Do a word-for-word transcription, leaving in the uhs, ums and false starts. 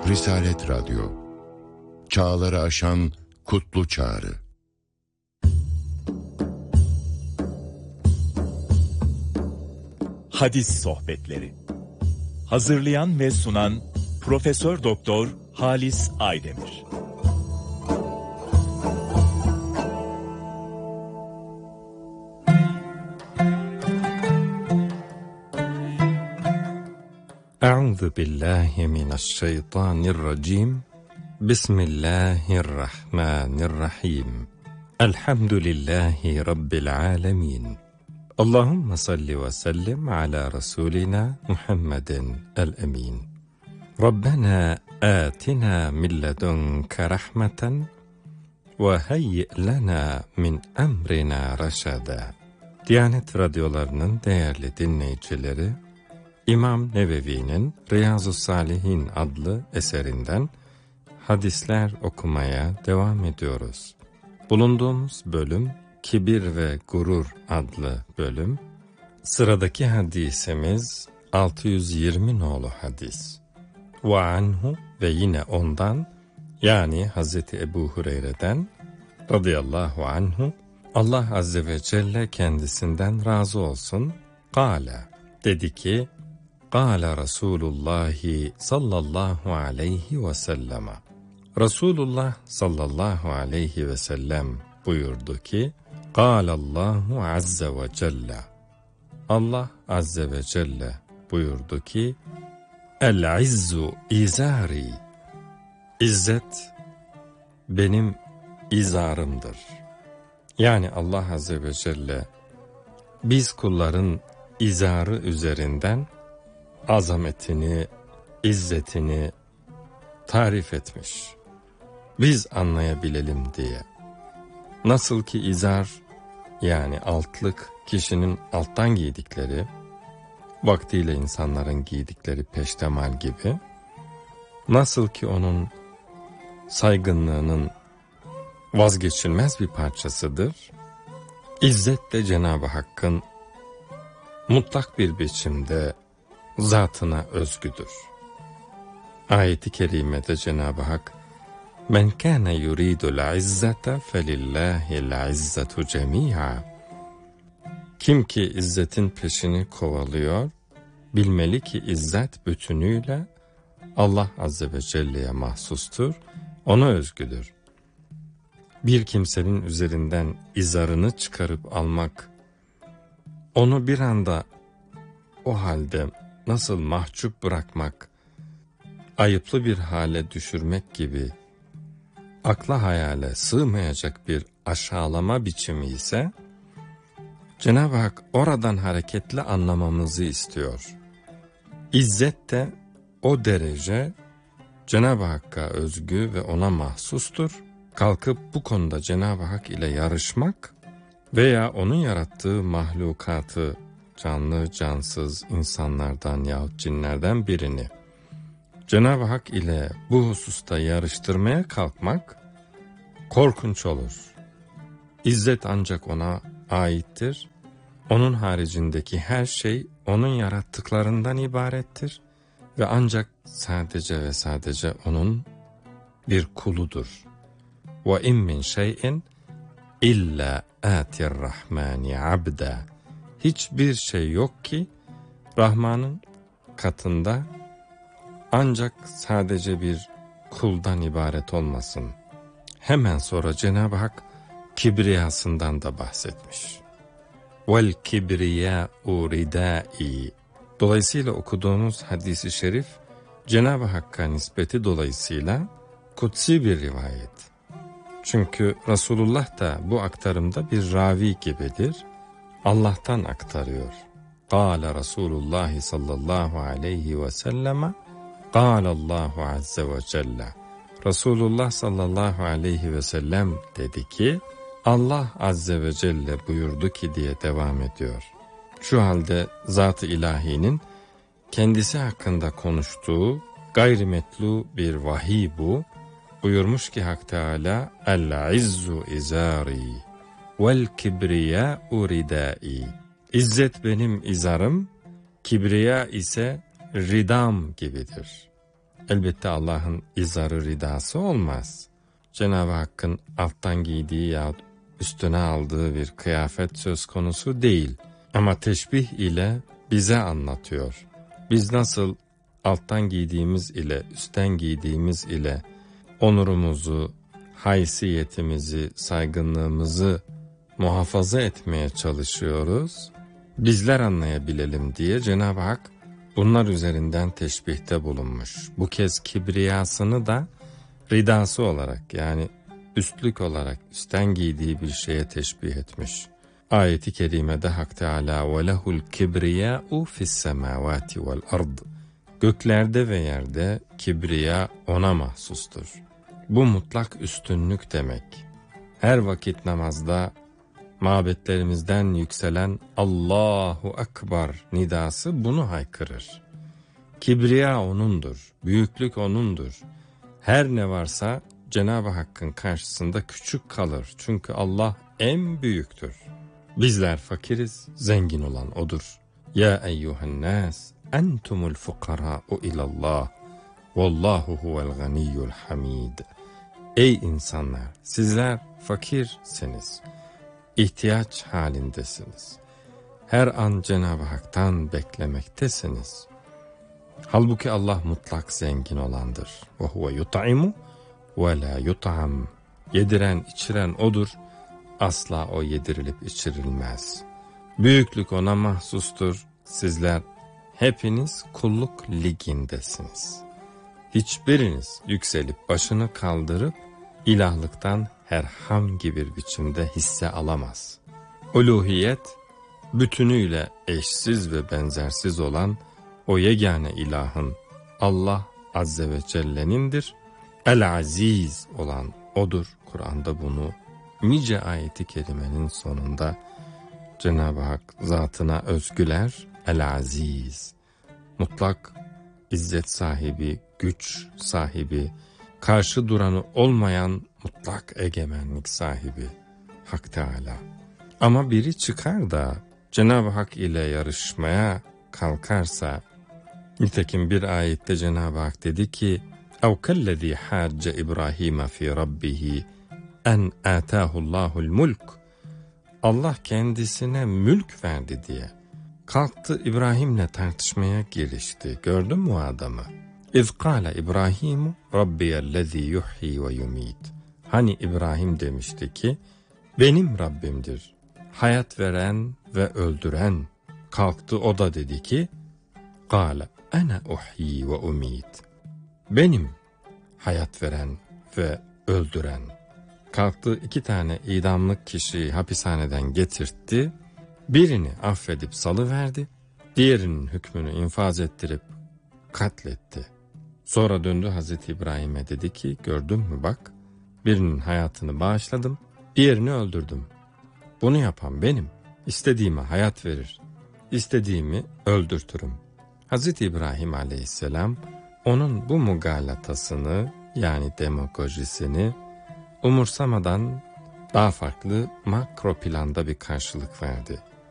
Risalet Radyo, çağları aşan kutlu çağrı. Hadis Sohbetleri. Hazırlayan ve sunan Profesör Doktor Halis Aydemir. Euzu billahi mineşşeytanirracim. Bismillahirrahmanirrahim. Elhamdülillahi rabbil alamin. Allahumme salli ve sellim ala rasulina Muhammedin el-emin. Rabbena atina min ledunke rahmeten ve hayyi lana min emrina raşada. Diyanet radyolarının değerli dinleyicileri, İmam Nevevi'nin Riyazu's-Salihin adlı eserinden hadisler okumaya devam ediyoruz. Bulunduğumuz bölüm Kibir ve Gurur adlı bölüm. Sıradaki hadisimiz altı yüz yirmi nolu hadis. Ve anhu ve yine ondan, yani Hazreti Ebu Hureyre'den radıyallahu anhu, Allah azze ve celle kendisinden razı olsun, kâle, dedi ki, Kâle Resulullah sallallahu aleyhi ve sellem. Resulullah sallallahu aleyhi ve sellem buyurdu ki, Kâlallahu azze ve celle. Allah azze ve celle buyurdu ki, El-izzu izari. İzzet benim izarımdır. Yani Allah azze ve celle biz kulların izarı üzerinden azametini, izzetini tarif etmiş. Biz anlayabilelim diye. Nasıl ki izar, yani altlık, kişinin alttan giydikleri, vaktiyle insanların giydikleri peştemal gibi, nasıl ki onun saygınlığının vazgeçilmez bir parçasıdır, İzzet de Cenab-ı Hakk'ın mutlak bir biçimde zatına özgüdür. Ayet-i kerimede Cenab-ı Hak, Men kâne yuridul izzete felillâhil izzetu cemî'a. Kim ki izzetin peşini kovalıyor, bilmeli ki izzet bütünüyle Allah azze ve celle'ye mahsustur, ona özgüdür. Bir kimsenin üzerinden izarını çıkarıp almak, onu bir anda o halde nasıl mahcup bırakmak, ayıplı bir hale düşürmek gibi akla hayale sığmayacak bir aşağılama biçimi ise, Cenab-ı Hak oradan hareketle anlamamızı istiyor. İzzet de o derece Cenab-ı Hakk'a özgü ve ona mahsustur. Kalkıp bu konuda Cenab-ı Hak ile yarışmak veya onun yarattığı mahlukatı, canlı, cansız insanlardan yahut cinlerden birini Cenab-ı Hak ile bu hususta yarıştırmaya kalkmak korkunç olur. İzzet ancak ona aittir. Onun haricindeki her şey onun yarattıklarından ibarettir ve ancak sadece ve sadece onun bir kuludur. Ve in min şey'in illa atir rahmani abda. Hiçbir şey yok ki Rahman'ın katında ancak sadece bir kuldan ibaret olmasın. Hemen sonra Cenab-ı Hak kibriyasından da bahsetmiş. Vel kibriyâ'u ridâ'i. Dolayısıyla okuduğumuz hadis-i şerif Cenab-ı Hakk'a nispeti dolayısıyla kutsi bir rivayet. Çünkü Resulullah da bu aktarımda bir ravi gibidir. Allah'tan aktarıyor. Kâle Resulullah sallallahu aleyhi ve selleme, Kâlallahu azze ve celle. Resulullah sallallahu aleyhi ve sellem dedi ki, Allah azze ve celle buyurdu ki diye devam ediyor. Şu halde Zat-ı İlahi'nin kendisi hakkında konuştuğu gayrimetlu bir vahiy bu. Buyurmuş ki Hak Teâlâ, El-izzu izâri vel kibriyâ'u ridâi. İzzet benim izarım, kibriya ise ridam gibidir. elbette Allah'ın izarı ridası olmaz. Cenab-ı Hakk'ın alttan giydiği yahut üstüne aldığı bir kıyafet söz konusu değil. Ama teşbih ile bize anlatıyor. Biz nasıl alttan giydiğimiz ile üstten giydiğimiz ile onurumuzu, haysiyetimizi, saygınlığımızı muhafaza etmeye çalışıyoruz. Bizler anlayabilelim diye Cenab-ı Hak bunlar üzerinden teşbihte bulunmuş. Bu kez kibriyasını da ridası olarak, yani üstlük olarak üstten giydiği bir şeye teşbih etmiş. Ayet-i kerimede Hak Teâlâ ve lehul kibriyâ'u fissemâvâti vel ard. Göklerde ve yerde kibriya ona mahsustur. Bu mutlak üstünlük demek. Her vakit namazda mabetlerimizden yükselen Allahu Ekber nidası bunu haykırır. Kibriya O'nundur, büyüklük O'nundur. Her ne varsa Cenab-ı Hakk'ın karşısında küçük kalır. Çünkü Allah en büyüktür. Bizler fakiriz, zengin olan O'dur. Ya eyyuhennâs, entumul fukarâ'u ilallah, vallahu huvel ganiyyul hamid. Ey insanlar, sizler fakirsiniz, ihtiyaç halindesiniz. Her an Cenab-ı Hak'tan beklemektesiniz. Halbuki Allah mutlak zengin olandır. Ve huve yut'imu ve la yut'am. Yediren, içiren O'dur. Asla O yedirilip içirilmez. Büyüklük O'na mahsustur. Sizler hepiniz kulluk ligindesiniz. Hiçbiriniz yükselip başını kaldırıp ilahlıktan herhangi bir biçimde hisse alamaz. Uluhiyet, bütünüyle eşsiz ve benzersiz olan o yegane ilahın Allah Azze ve Celle'nindir. El-Aziz olan O'dur. Kur'an'da bunu nice ayeti kerimenin sonunda Cenab-ı Hak zatına özgüler. El-Aziz, mutlak izzet sahibi, güç sahibi, karşı duranı olmayan mutlak egemenlik sahibi Hak Teâlâ. Ama biri çıkar da Cenab-ı Hak ile yarışmaya kalkarsa, nitekim bir ayette Cenab-ı Hak dedi ki, اَوْ كَلَّذ۪ي حَاجَّ إِبْرَاهِيمَ ف۪ي رَبِّهِ اَنْ آتَاهُ اللّٰهُ الْمُلْكِ. Allah kendisine mülk verdi diye kalktı İbrahim'le tartışmaya girişti. Gördün mü o adamı? اِذْ قَالَ إِبْرَاهِيمُ رَبِّيَ الَّذ۪ي يُحْيِي وَيُم۪يتِ. Hani İbrahim demişti ki, benim Rabbimdir, hayat veren ve öldüren. Kalktı o da dedi ki, قَالَ اَنَا اُحْيِي وَاُم۪يتِ. Benim hayat veren ve öldüren. Kalktı iki tane idamlık kişiyi hapishaneden getirtti. Birini affedip salıverdi. Diğerinin hükmünü infaz ettirip katletti. Sonra döndü Hazreti İbrahim'e dedi ki, gördün mü bak, birinin hayatını bağışladım, diğerini öldürdüm. Bunu yapan benim. İstediğime hayat verir, istediğimi öldürtürüm. Hazreti İbrahim aleyhisselam onun bu mugalatasını, yani demagojisini umursamadan daha farklı makro planda bir karşılık verdi.